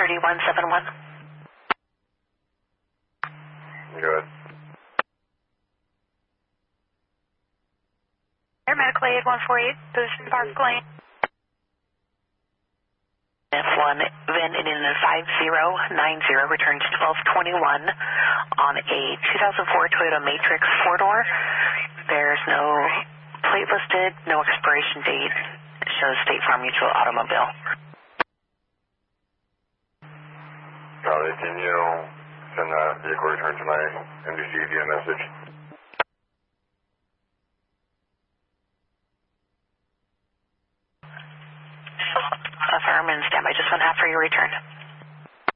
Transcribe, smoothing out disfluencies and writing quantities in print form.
3171. Go ahead. Air Medical Aid 148, position Park Lane. F1, Van Indian 5090, returns 1221 on a 2004 Toyota Matrix 4-door. There's no plate listed, no expiration date. It shows State Farm Mutual automobile. Charlie, can you send that vehicle return to my MDC via message? Affirm and stand by just 1/2 for your return.